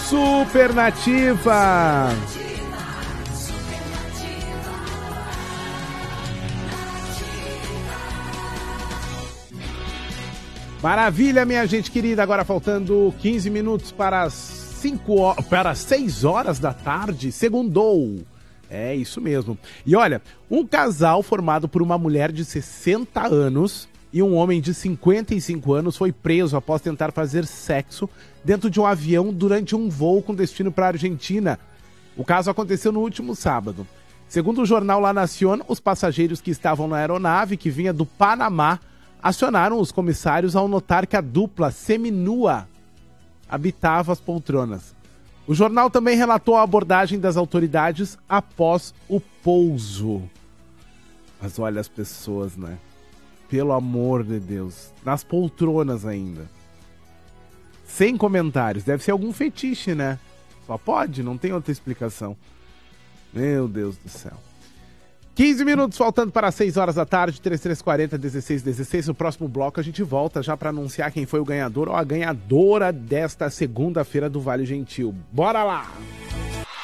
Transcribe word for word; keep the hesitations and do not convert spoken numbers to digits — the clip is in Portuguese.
Supernativa. Maravilha, minha gente querida. Agora faltando quinze minutos para as cinco horas, para as seis horas da tarde. Segundou. É isso mesmo. E olha, um casal formado por uma mulher de sessenta anos e um homem de cinquenta e cinco anos foi preso após tentar fazer sexo dentro de um avião durante um voo com destino para a Argentina. O caso aconteceu no último sábado. Segundo o jornal La Nación, os passageiros que estavam na aeronave, que vinha do Panamá, acionaram os comissários ao notar que a dupla seminua habitava as poltronas. O jornal também relatou a abordagem das autoridades após o pouso. Mas olha as pessoas, né? Pelo amor de Deus. Nas poltronas ainda. Sem comentários. Deve ser algum fetiche, né? Só pode, não tem outra explicação. Meu Deus do céu. quinze minutos faltando para as seis horas da tarde, trinta e três quarenta, dezesseis dezesseis. No próximo bloco a gente volta já para anunciar quem foi o ganhador ou a ganhadora desta segunda-feira do Vale Gentil. Bora lá!